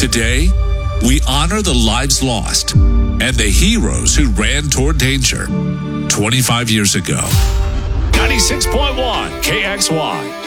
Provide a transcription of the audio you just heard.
Today, we honor the lives lost and the heroes who ran toward danger 25 years ago. 96.1 KXY.